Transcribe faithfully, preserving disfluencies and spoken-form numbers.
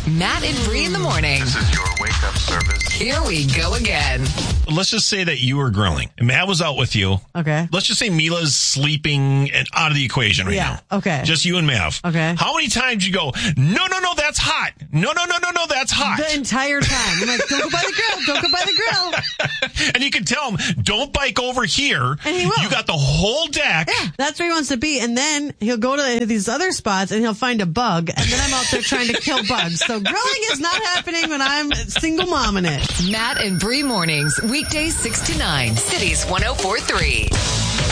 Matt and Bree in the morning. This is your wake-up service. Here we go again. Let's just say that you were grilling. Matt was out with you. Okay. Let's just say Mila's sleeping and out of the equation right Yeah, now. okay. Just you and Mav. Okay. How many times you go, no, no, no, that's hot. No, no, no, no, no, that's hot. The entire time. I'm like, don't go by the grill. Don't go by the grill. And you can tell him, don't bike over here. And he will. You got the whole deck. Yeah, that's where he wants to be. And then he'll go to these other spots and he'll find a bug. And then I'm out there trying to kill bugs. So grilling is not happening when I'm single momming it. Matt and Bree mornings, weekdays six to nine, Cities one oh four three.